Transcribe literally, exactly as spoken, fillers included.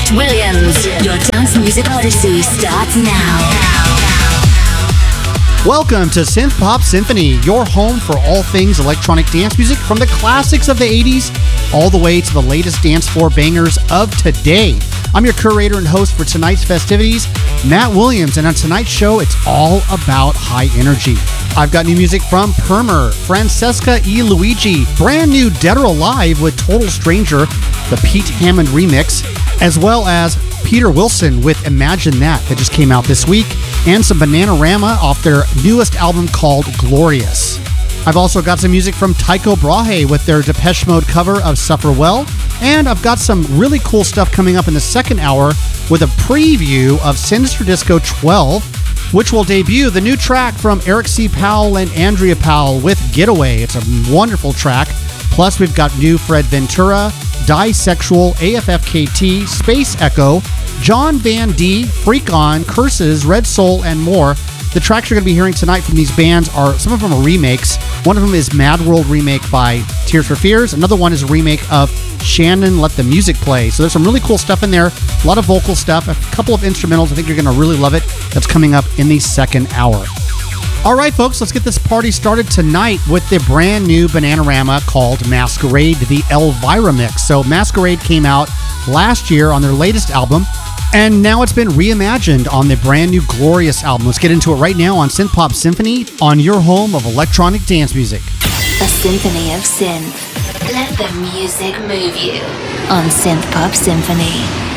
Matt Williams. Your dance music odyssey starts now. Welcome to Synth Pop Symphony, your home for all things electronic dance music from the classics of the eighties all the way to the latest dance floor bangers of today. I'm your curator and host for tonight's festivities, Matt Williams, and on tonight's show, it's all about high energy. I've got new music from Permer, Francesca E. Luigi, brand new Dead or Alive with Total Stranger, the Pete Hammond remix, as well as Peter Wilson with Imagine That that just came out this week, and some Bananarama off their newest album called Glorious. I've also got some music from Tycho Brahe with their Depeche Mode cover of Suffer Well, and I've got some really cool stuff coming up in the second hour with a preview of Sinister Disco twelve, which will debut the new track from Eric C. Powell and Andrea Powell with Getaway. It's a wonderful track. Plus, we've got new Fred Ventura, Disexual, A F F K T, Space Echo, John Van D, Freak On, Curses, Red Soul, and more. The tracks you're going to be hearing tonight from these bands are, some of them are remakes. One of them is Mad World remake by Tears for Fears. Another one is a remake of Shannon Let the Music Play. So there's some really cool stuff in there. A lot of vocal stuff, a couple of instrumentals. I think you're going to really love it. That's coming up in the second hour. All right, folks, let's get this party started tonight with the brand new Bananarama called Masquerade, the Elvira mix. So Masquerade came out last year on their latest album, and now it's been reimagined on the brand new Glorious album. Let's get into it right now on Synth Pop Symphony, on your home of electronic dance music. A symphony of synth. Let the music move you on Synth Pop Symphony.